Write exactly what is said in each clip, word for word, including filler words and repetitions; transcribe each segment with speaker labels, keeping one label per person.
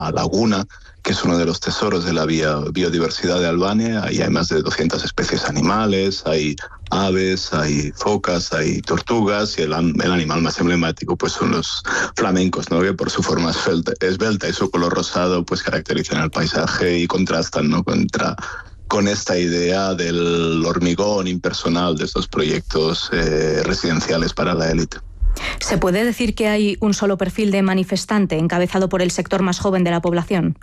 Speaker 1: laguna, que es uno de los tesoros de la biodiversidad de Albania. Ahí hay más de doscientas especies animales, hay aves, hay focas, hay tortugas, y el, el animal más emblemático pues son los flamencos, ¿no? Que por su forma esbelta, esbelta y su color rosado pues caracterizan el paisaje y contrastan, ¿no? Contra, con esta idea del hormigón impersonal de estos proyectos eh, residenciales para la élite.
Speaker 2: ¿Se puede decir que hay un solo perfil de manifestante encabezado por el sector más joven de la población?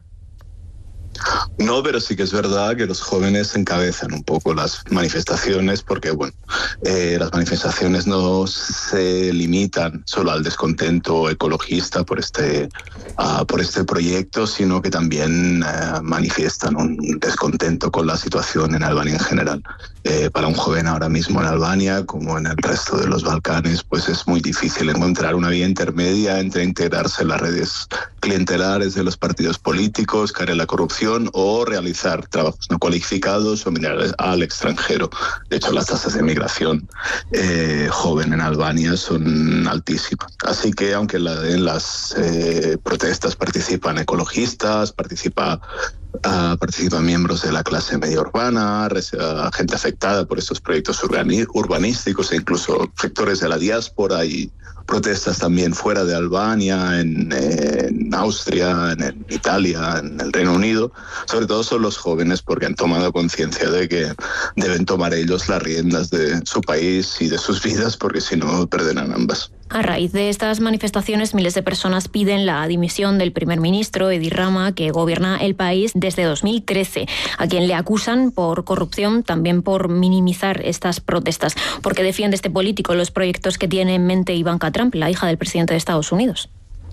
Speaker 1: No, pero sí que es verdad que los jóvenes encabezan un poco las manifestaciones porque, bueno, eh, las manifestaciones no se limitan solo al descontento ecologista por este, uh, por este proyecto, sino que también uh, manifiestan un descontento con la situación en Albania en general. Eh, para un joven ahora mismo en Albania, como en el resto de los Balcanes, pues es muy difícil encontrar una vía intermedia entre integrarse en las redes clientelares de los partidos políticos, caer en la corrupción o realizar trabajos no cualificados o mirar al extranjero. De hecho, las tasas de migración eh, joven en Albania son altísimas. Así que aunque la, en las eh, protestas participan ecologistas, participa Uh, participan miembros de la clase media urbana, uh, gente afectada por estos proyectos urbanísticos e incluso sectores de la diáspora, y protestas también fuera de Albania, en, en Austria, en, en Italia, en el Reino Unido. Sobre todo son los jóvenes, porque han tomado conciencia de que deben tomar ellos las riendas de su país y de sus vidas, porque si no perderán ambas.
Speaker 3: A raíz de estas manifestaciones, miles de personas piden la dimisión del primer ministro Edi Rama, que gobierna el país desde dos mil trece, a quien le acusan por corrupción, también por minimizar estas protestas. ¿Por qué defiende este político los proyectos que tiene en mente Ivanka Trump, la hija del presidente de Estados Unidos?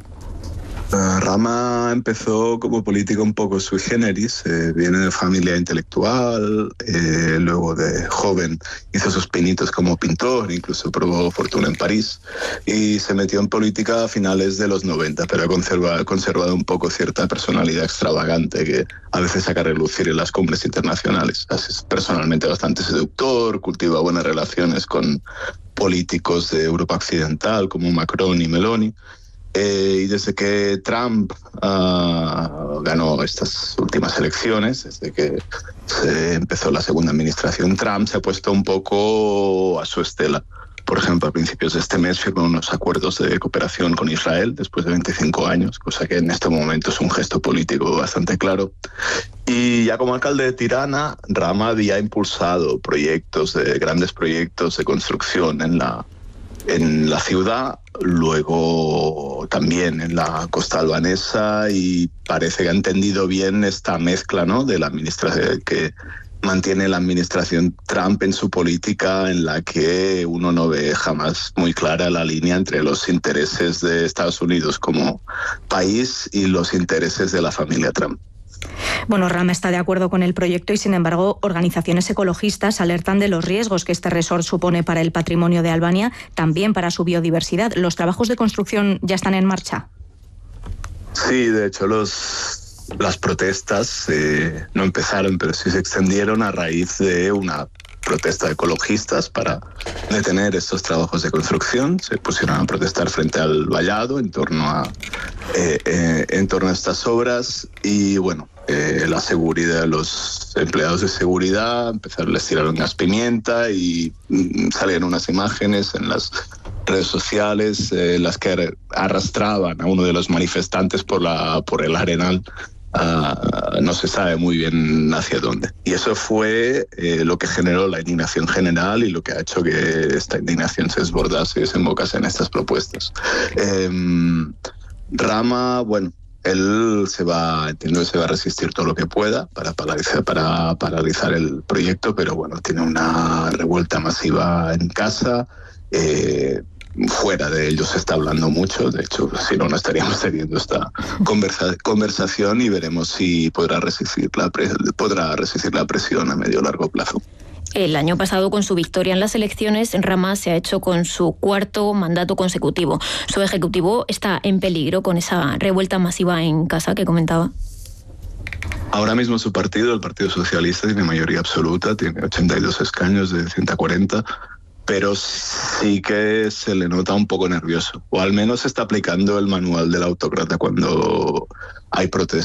Speaker 1: Uh, Rama empezó como político un poco sui generis, eh, viene de familia intelectual, eh, luego de joven hizo sus pinitos como pintor, incluso probó fortuna en París, y se metió en política a finales de los noventa, pero ha conservado, conservado un poco cierta personalidad extravagante que a veces saca a relucir en las cumbres internacionales. Es personalmente bastante seductor, cultiva buenas relaciones con políticos de Europa Occidental como Macron y Meloni. Eh, y desde que Trump uh, ganó estas últimas elecciones, desde que se empezó la segunda administración Trump, se ha puesto un poco a su estela. Por ejemplo, a principios de este mes firmó unos acuerdos de cooperación con Israel después de veinticinco años, cosa que en este momento es un gesto político bastante claro. Y ya como alcalde de Tirana, Rama había impulsado proyectos, de, grandes proyectos de construcción en la en la ciudad, luego también en la costa albanesa, y parece que ha entendido bien esta mezcla, ¿no?, de la administración que mantiene la administración Trump en su política, en la que uno no ve jamás muy clara la línea entre los intereses de Estados Unidos como país y los intereses de la familia Trump.
Speaker 2: Bueno, Rama está de acuerdo con el proyecto y, sin embargo, organizaciones ecologistas alertan de los riesgos que este resort supone para el patrimonio de Albania, también para su biodiversidad. ¿Los trabajos de construcción ya están en marcha?
Speaker 1: Sí, de hecho, los, las protestas eh, no empezaron, pero sí se extendieron a raíz de una protesta de ecologistas para detener estos trabajos de construcción. Se pusieron a protestar frente al vallado en torno a, eh, eh, en torno a estas obras, y bueno, eh, la seguridad, los empleados de seguridad empezaron, les tiraron gas pimienta y mm, salieron unas imágenes en las redes sociales en eh, las que arrastraban a uno de los manifestantes por, la, por el arenal. Uh, no se sabe muy bien hacia dónde. Y eso fue eh, lo que generó la indignación general y lo que ha hecho que esta indignación se desbordase y desembocase en estas propuestas. Eh, Rama, bueno, él se va, entiendo que se va a resistir todo lo que pueda para paralizar, para paralizar el proyecto, pero bueno, tiene una revuelta masiva en casa. Eh, Fuera de ellos se está hablando mucho, de hecho, si no, no estaríamos teniendo esta conversa, conversación, y veremos si podrá resistir la, podrá resistir la presión a medio o largo plazo.
Speaker 3: El año pasado, con su victoria en las elecciones, Rama se ha hecho con su cuarto mandato consecutivo. Su ejecutivo está en peligro con esa revuelta masiva en casa que comentaba.
Speaker 1: Ahora mismo su partido, el Partido Socialista, tiene mayoría absoluta, tiene ochenta y dos escaños de ciento cuarenta. pero sí que se le nota un poco nervioso, o al menos está aplicando el manual del autócrata cuando hay protestas.